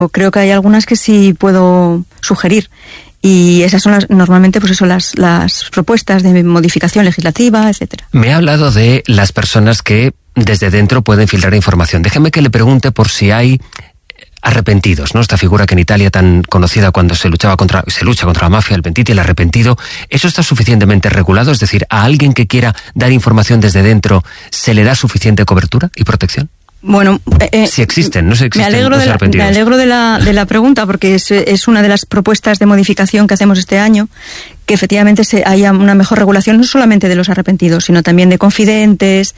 Creo que hay algunas que sí puedo sugerir. Y esas son normalmente pues eso, las propuestas de modificación legislativa, etcétera. Me ha hablado de las personas que desde dentro pueden filtrar información. Déjeme que le pregunte por si hay arrepentidos, ¿no? Esta figura que en Italia tan conocida cuando se lucha contra la mafia, el pentiti, el arrepentido. ¿Eso está suficientemente regulado? Es decir, ¿a alguien que quiera dar información desde dentro se le da suficiente cobertura y protección? Bueno, si existen, no sé si existen los arrepentidos. Me alegro de la pregunta, porque es una de las propuestas de modificación que hacemos este año, que efectivamente haya una mejor regulación no solamente de los arrepentidos, sino también de confidentes,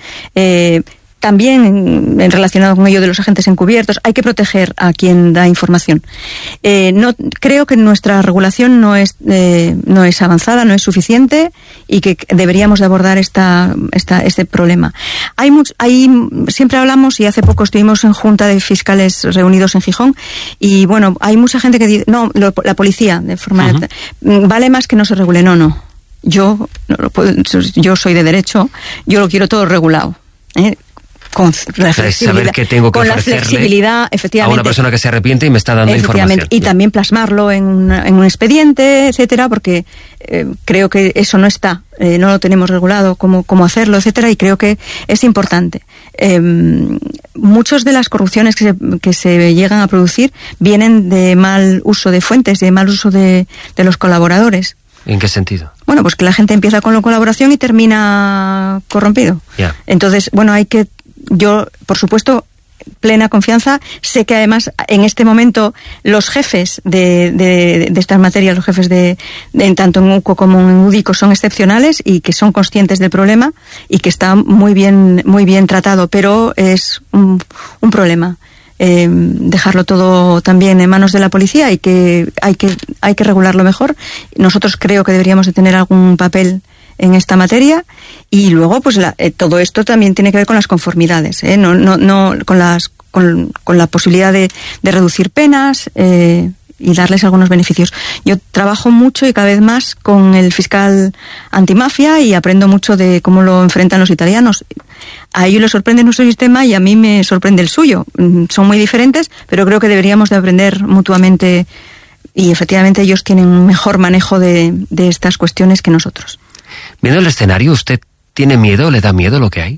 también en relacionado con ello de los agentes encubiertos. Hay que proteger a quien da información. No creo que nuestra regulación no es avanzada, no es suficiente, y que deberíamos de abordar este problema. Siempre hablamos, y hace poco estuvimos en junta de fiscales reunidos en Gijón, y bueno, hay mucha gente que dice, no, la policía, de forma vale más que no se regule. No. Yo soy de derecho, yo lo quiero todo regulado. Con la flexibilidad, saber qué tengo que ofrecerle efectivamente, a una persona que se arrepiente y me está dando información. Y también plasmarlo en un expediente, etcétera, porque creo que eso no está, no lo tenemos regulado, cómo hacerlo, etcétera, y creo que es importante. Muchas de las corrupciones que se llegan a producir vienen de mal uso de fuentes, de mal uso de los colaboradores. ¿En qué sentido? Bueno, pues que la gente empieza con la colaboración y termina corrompido. Yeah. Entonces, bueno, yo, por supuesto, plena confianza. Sé que además, en este momento, los jefes de estas materias, los jefes de tanto en UCO como en UDICO, son excepcionales y que son conscientes del problema y que está muy bien tratado, pero es un problema. Dejarlo todo también en manos de la policía y que hay que regularlo mejor. Nosotros creo que deberíamos de tener algún papel en esta materia, y luego pues todo esto también tiene que ver con las conformidades, no con la posibilidad de reducir penas y darles algunos beneficios. Yo trabajo mucho y cada vez más con el fiscal antimafia y aprendo mucho de cómo lo enfrentan los italianos. A ellos les sorprende nuestro sistema y a mí me sorprende el suyo. Son muy diferentes, pero creo que deberíamos de aprender mutuamente, y efectivamente ellos tienen un mejor manejo de estas cuestiones que nosotros. Viendo el escenario, ¿usted tiene miedo, le da miedo lo que hay?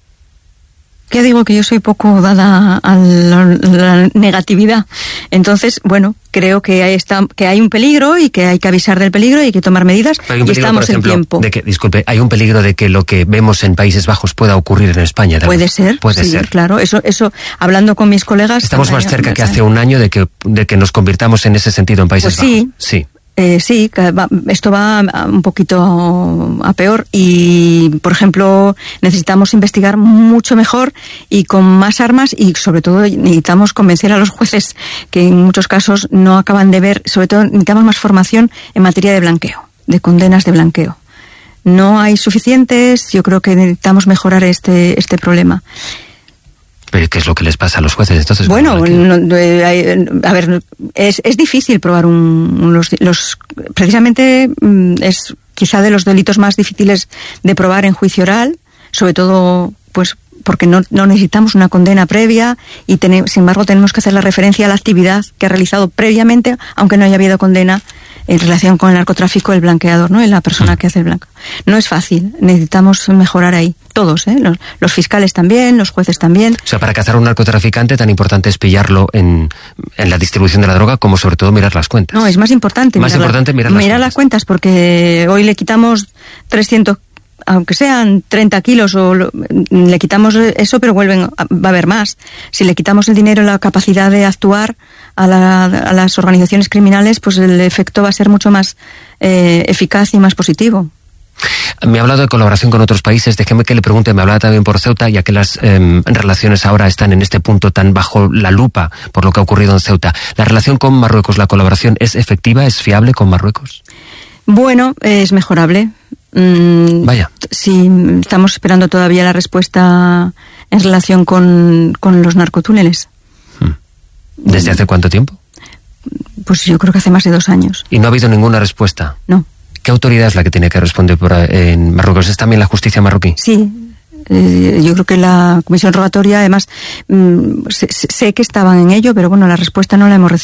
Ya digo que yo soy poco dada a la negatividad. Entonces, bueno, creo que hay un peligro y que hay que avisar del peligro y hay que tomar medidas. Hay un peligro, estamos, por ejemplo, en tiempo. ¿Hay un peligro de que lo que vemos en Países Bajos pueda ocurrir en España? Puede ser. Puede ser. Claro, eso, hablando con mis colegas. Estamos más cerca que hace un año de que nos convirtamos en ese sentido en Países Bajos. Sí. Sí, esto va un poquito a peor, y, por ejemplo, necesitamos investigar mucho mejor y con más armas, y sobre todo necesitamos convencer a los jueces que en muchos casos no acaban de ver. Sobre todo necesitamos más formación en materia de blanqueo, de condenas de blanqueo. No hay suficientes, yo creo que necesitamos mejorar este problema. ¿Pero qué es lo que les pasa a los jueces entonces? Bueno, a ver, es difícil probar precisamente es quizá de los delitos más difíciles de probar en juicio oral, sobre todo pues porque no necesitamos una condena previa y sin embargo tenemos que hacer la referencia a la actividad que ha realizado previamente, aunque no haya habido condena, en relación con el narcotráfico, el blanqueador, ¿no? La persona que hace el blanco. No es fácil, necesitamos mejorar ahí. Todos, los fiscales también, los jueces también. O sea, para cazar a un narcotraficante tan importante es pillarlo en la distribución de la droga, como sobre todo mirar las cuentas. No, es más importante. Mirar las cuentas, porque hoy le quitamos 300, aunque sean 30 kilos, le quitamos eso, pero va a haber más. Si le quitamos el dinero, la capacidad de actuar a las organizaciones criminales, pues el efecto va a ser mucho más eficaz y más positivo. Me ha hablado de colaboración con otros países. Déjeme que le pregunte, me hablaba también por Ceuta, ya que las relaciones ahora están en este punto tan bajo la lupa por lo que ha ocurrido en Ceuta. ¿La relación con Marruecos, la colaboración, es efectiva, es fiable con Marruecos? Bueno, es mejorable. Vaya. Sí, estamos esperando todavía la respuesta en relación con los narcotúneles. ¿Desde hace cuánto tiempo? Pues yo creo que hace más de 2 años. ¿Y no ha habido ninguna respuesta? No. ¿Qué autoridad es la que tiene que responder en Marruecos? ¿Es también la justicia marroquí? Sí, Yo creo que la comisión rogatoria, además, sé que estaban en ello, pero bueno, la respuesta no la hemos recibido.